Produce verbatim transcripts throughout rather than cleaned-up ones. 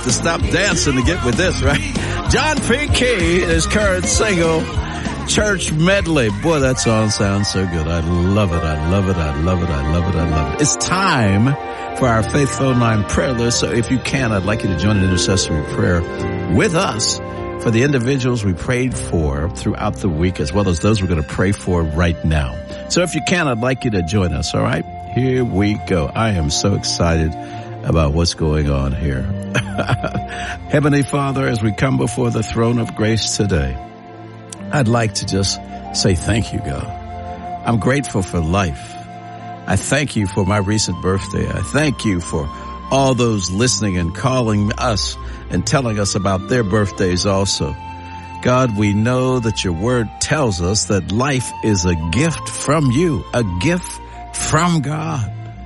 to stop dancing to get with this, right? John P. Key, his current single, Church Medley. Boy, that song sounds so good. I love it. I love it. I love it. I love it. I love it. It's time for our Faith Phone Line prayer list. So if you can, I'd like you to join an intercessory prayer with us for the individuals we prayed for throughout the week, as well as those we're going to pray for right now. So if you can, I'd like you to join us. All right, here we go. I am so excited about what's going on here. Heavenly Father, as we come before the throne of grace today, I'd like to just say thank you, God. I'm grateful for life. I thank you for my recent birthday. I thank you for all those listening and calling us and telling us about their birthdays also. God, we know that your word tells us that life is a gift from you, a gift from God.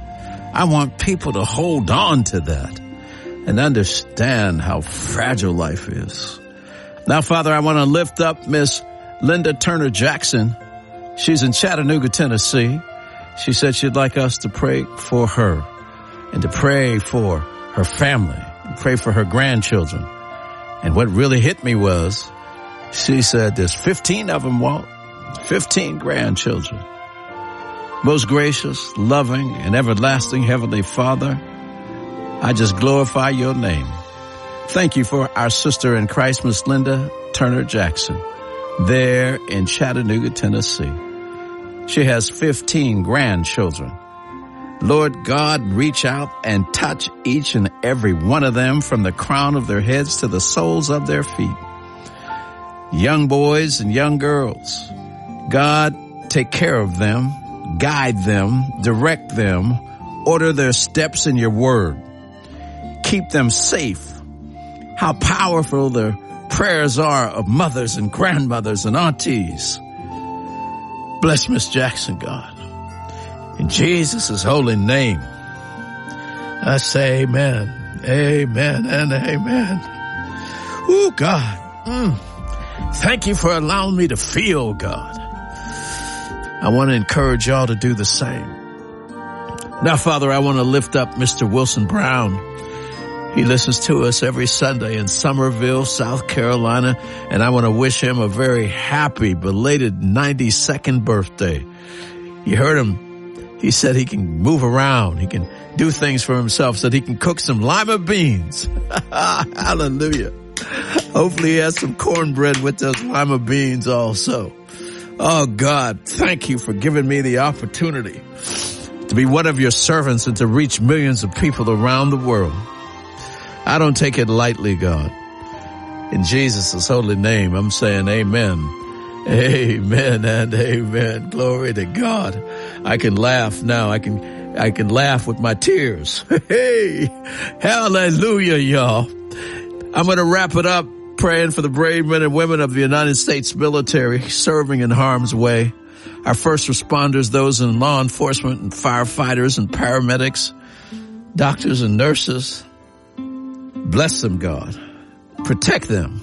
I want people to hold on to that and understand how fragile life is. Now, Father, I want to lift up Miss Linda Turner Jackson. She's in Chattanooga, Tennessee. She said she'd like us to pray for her and to pray for her family, and pray for her grandchildren. And what really hit me was, she said there's fifteen of them, Walt, fifteen grandchildren. Most gracious, loving, and everlasting Heavenly Father, I just glorify your name. Thank you for our sister in Christ, Miss Linda Turner Jackson, there in Chattanooga, Tennessee. She has fifteen grandchildren. Lord God, reach out and touch each and every one of them from the crown of their heads to the soles of their feet. Young boys and young girls, God, take care of them, guide them, direct them, order their steps in your word. Keep them safe. How powerful their prayers are of mothers and grandmothers and aunties. Bless Miss Jackson, God. In Jesus' holy name, I say amen, amen, and amen. Oh, God, mm. Thank you for allowing me to feel, God. I want to encourage y'all to do the same. Now, Father, I want to lift up Mister Wilson Brown. He listens to us every Sunday in Summerville, South Carolina, and I want to wish him a very happy, belated ninety-second birthday. You heard him. He said he can move around. He can do things for himself so that he can cook some lima beans. Hallelujah. Hopefully he has some cornbread with those lima beans also. Oh, God, thank you for giving me the opportunity to be one of your servants and to reach millions of people around the world. I don't take it lightly, God. In Jesus' holy name, I'm saying amen. Amen and amen. Glory to God. I can laugh now. I can, I can laugh with my tears. Hey, hallelujah, y'all. I'm going to wrap it up praying for the brave men and women of the United States military serving in harm's way. Our first responders, those in law enforcement and firefighters and paramedics, doctors and nurses. Bless them, God. Protect them.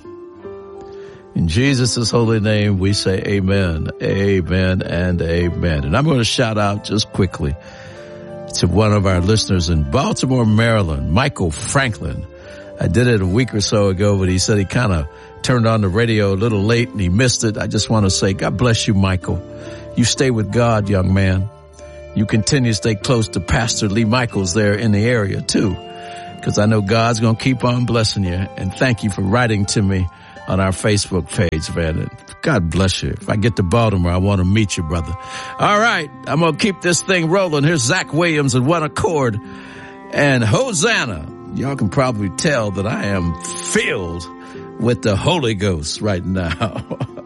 In Jesus' holy name, we say amen, amen, and amen. And I'm going to shout out just quickly to one of our listeners in Baltimore, Maryland, Michael Franklin. I did it a week or so ago, but he said he kind of turned on the radio a little late and he missed it. I just want to say, God bless you, Michael. You stay with God, young man. You continue to stay close to Pastor Lee Michaels there in the area, too, because I know God's going to keep on blessing you. And thank you for writing to me on our Facebook page, man. God bless you. If I get to Baltimore, I want to meet you, brother. All right. I'm going to keep this thing rolling. Here's Zach Williams in One Accord and Hosanna. Y'all can probably tell that I am filled with the Holy Ghost right now.